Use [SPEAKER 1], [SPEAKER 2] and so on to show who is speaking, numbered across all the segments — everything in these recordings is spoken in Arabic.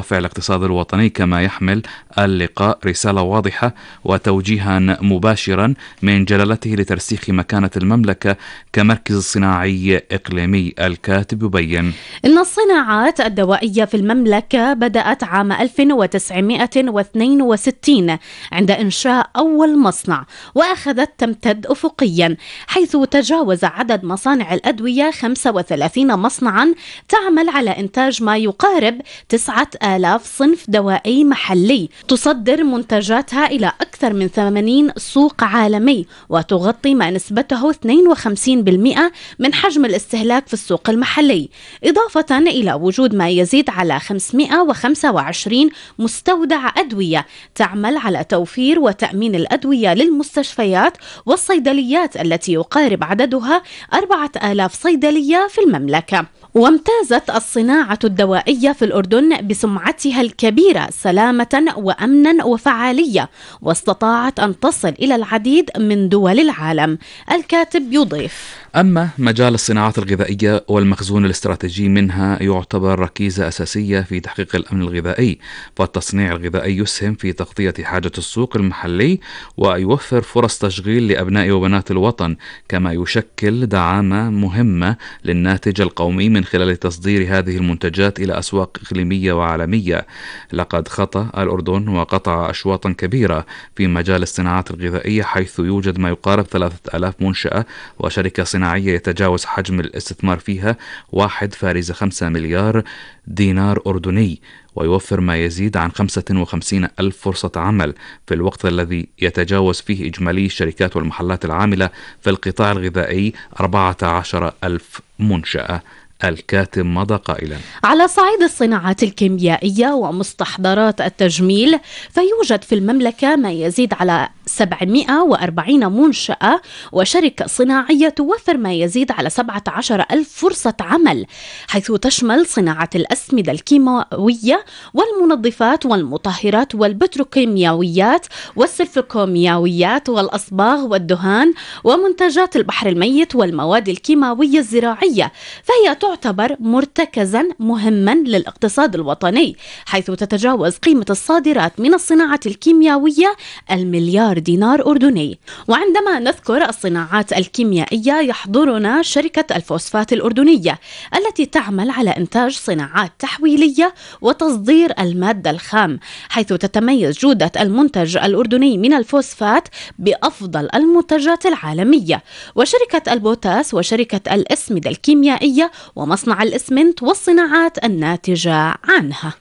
[SPEAKER 1] دوافع الاقتصاد الوطني، كما يحمل اللقاء رسالة واضحة وتوجيها مباشرا من جلالته لترسيخ مكانة المملكة كمركز صناعي إقليمي. الكاتب يبين
[SPEAKER 2] إن الصناعات الدوائية في المملكة بدأت عام 1962 عند إنشاء أول مصنع، وأخذت تمتد أفقيا، حيث تجاوز عدد مصانع الأدوية 35 مصنعا تعمل على إنتاج ما يقارب 9000 صنف دوائي محلي، تصدر منتجاتها إلى أكثر من 80 سوق عالمي، وتغطي ما نسبته 52% من حجم الاستهلاك في السوق المحلي، إضافة إلى وجود ما يزيد على 525 مستودع أدوية تعمل على توفير وتأمين الأدوية للمستشفيات والصيدليات التي يقارب عددها 4000 صيدلية في المملكة. وامتازت الصناعة الدوائية في الأردن بسمعتها الكبيرة سلامة وأمنا وفعالية، واستطاعت أن تصل إلى العديد من دول العالم. الكاتب يضيف:
[SPEAKER 1] أما مجال الصناعات الغذائية والمخزون الاستراتيجي منها يعتبر ركيزة أساسية في تحقيق الأمن الغذائي، فالتصنيع الغذائي يسهم في تغطية حاجة السوق المحلي ويوفر فرص تشغيل لأبناء وبنات الوطن، كما يشكل دعامة مهمة للناتج القومي من خلال تصدير هذه المنتجات إلى أسواق إقليمية وعالمية. لقد خطى الأردن وقطع أشواطا كبيرة في مجال الصناعات الغذائية، حيث يوجد ما يقارب 3000 منشأة وشركة صناعية يتجاوز حجم الاستثمار فيها 1.5 مليار دينار أردني، ويوفر ما يزيد عن 55 ألف فرصة عمل، في الوقت الذي يتجاوز فيه إجمالي الشركات والمحلات العاملة في القطاع الغذائي 14 ألف منشأة. الكاتب مضى قائلا:
[SPEAKER 2] على صعيد الصناعات الكيميائية ومستحضرات التجميل، فيوجد في المملكة ما يزيد على 740 منشأة وشركة صناعية توفر ما يزيد على 17 ألف فرصة عمل، حيث تشمل صناعة الأسمدة الكيماوية والمنظفات والمطهرات والبتروكيماويات والسلفكومياويات والأصباغ والدهان ومنتجات البحر الميت والمواد الكيماوية الزراعية، فهي تعتبر مرتكزا مهما للاقتصاد الوطني، حيث تتجاوز قيمة الصادرات من الصناعة الكيميائية 1,000,000,000 دينار أردني. وعندما نذكر الصناعات الكيميائية يحضرنا شركة الفوسفات الأردنية التي تعمل على إنتاج صناعات تحويلية وتصدير المادة الخام، حيث تتميز جودة المنتج الأردني من الفوسفات بأفضل المنتجات العالمية. وشركة البوتاس وشركة الأسمدة الكيميائية ومصنع الإسمنت والصناعات الناتجة عنها.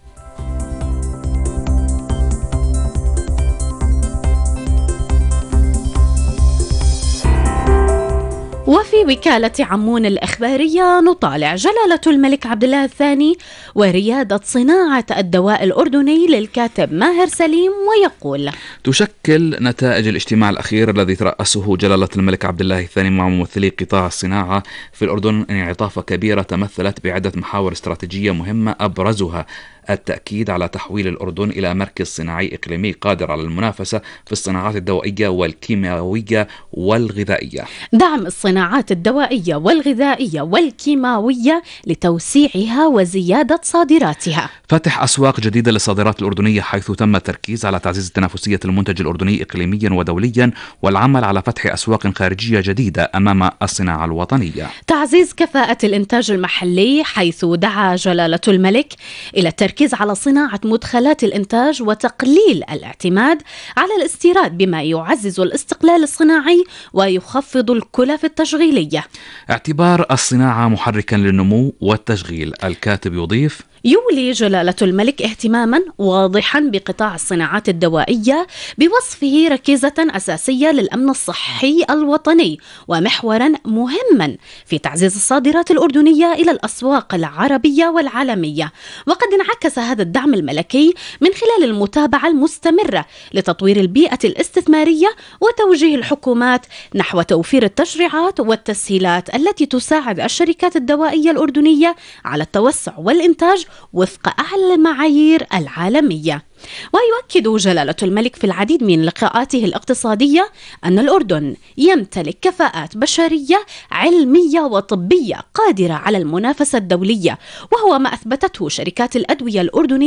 [SPEAKER 2] وفي وكالة عمون الإخبارية نطالع جلالة الملك عبد الله الثاني وريادة صناعة الدواء الأردني للكاتب ماهر سليم، ويقول:
[SPEAKER 1] تشكل نتائج الاجتماع الأخير الذي ترأسه جلالة الملك عبد الله الثاني مع ممثلي قطاع الصناعة في الأردن انعطافة كبيرة تمثلت بعدة محاور استراتيجية مهمة، أبرزها التأكيد على تحويل الأردن إلى مركز صناعي إقليمي قادر على المنافسة في الصناعات الدوائية والكيماوية والغذائية،
[SPEAKER 2] دعم الصناعات الدوائية والغذائية والكيماوية لتوسيعها وزيادة صادراتها،
[SPEAKER 1] فتح أسواق جديدة للصادرات الأردنية، حيث تم التركيز على تعزيز تنافسية المنتج الأردني إقليميا ودوليا والعمل على فتح أسواق خارجية جديدة أمام الصناعة الوطنية،
[SPEAKER 2] تعزيز كفاءة الإنتاج المحلي، حيث دعا جلالة الملك إلى التركيز على صناعة مدخلات الإنتاج وتقليل الاعتماد على الاستيراد بما يعزز الاستقلال الصناعي ويخفض الكلف التشغيلية،
[SPEAKER 1] اعتبار الصناعة محركا للنمو والتشغيل. الكاتب يضيف:
[SPEAKER 2] يولي جلالة الملك اهتماما واضحا بقطاع الصناعات الدوائية بوصفه ركيزة أساسية للأمن الصحي الوطني ومحورا مهما في تعزيز الصادرات الأردنية إلى الأسواق العربية والعالمية. وقد انعكس هذا الدعم الملكي من خلال المتابعة المستمرة لتطوير البيئة الاستثمارية وتوجيه الحكومات نحو توفير التشريعات والتسهيلات التي تساعد الشركات الدوائية الأردنية على التوسع والإنتاج وفق أعلى المعايير العالمية. ويؤكد جلالة الملك في العديد من لقاءاته الاقتصادية أن الأردن يمتلك كفاءات بشرية علمية وطبية قادرة على المنافسة الدولية، وهو ما أثبتته شركات الأدوية الأردنية